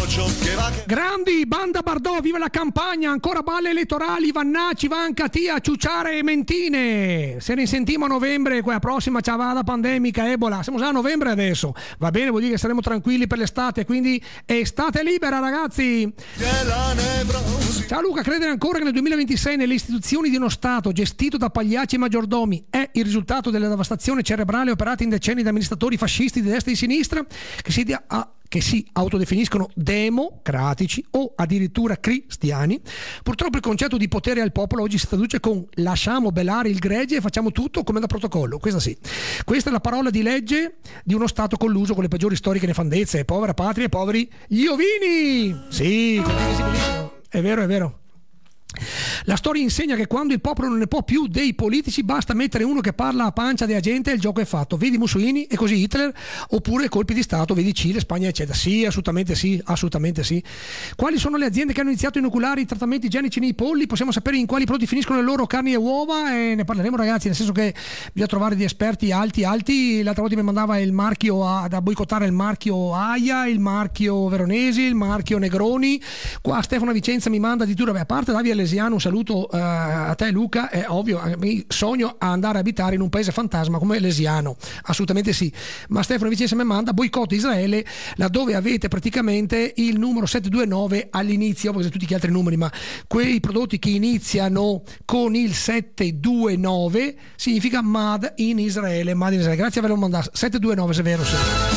Grandi, banda Bardò, viva la campagna, ancora balle elettorali, Vannacci, Vancatia, Ciuciare e Mentine. Se ne sentiamo a novembre, quella prossima ciavada pandemica, Ebola, siamo già a novembre adesso, va bene, vuol dire che saremo tranquilli per l'estate, quindi estate libera ragazzi. Ciao Luca, credere ancora che nel 2026 nelle istituzioni di uno Stato gestito da pagliacci e maggiordomi è il risultato della devastazione cerebrale operata in decenni da amministratori fascisti di destra e di sinistra che si autodefiniscono democratici o addirittura cristiani. Purtroppo il concetto di potere al popolo oggi si traduce con lasciamo belare il gregge e facciamo tutto come da protocollo. Questa è la parola di legge di uno Stato colluso con le peggiori storiche nefandezze. Povera patria e poveri gli ovini. Sì, è vero. La storia insegna che quando il popolo non ne può più dei politici basta mettere uno che parla a pancia della gente e il gioco è fatto. Vedi Mussolini e così Hitler, oppure colpi di Stato, vedi Cile, Spagna eccetera. Sì, assolutamente sì. Quali sono le aziende che hanno iniziato a inoculare i trattamenti igienici nei polli? Possiamo sapere in quali prodotti finiscono le loro carni e uova e ne parleremo ragazzi, nel senso che bisogna trovare degli esperti alti. L'altra volta mi mandava il marchio da boicottare, il marchio Aia, il marchio Veronesi, il marchio Negroni. Qua Stefano Vicenza mi manda addirittura, a parte Davide Lesiano, un saluto a te Luca, è ovvio, mi sogno a andare a abitare in un paese fantasma come Lesiano, assolutamente sì, ma Stefano Vicenza mi manda boicotta Israele laddove avete praticamente il numero 729 all'inizio, perché tutti gli altri numeri, ma quei prodotti che iniziano con il 729 significa Made in Israele, grazie a averlo mandato 729 se è vero.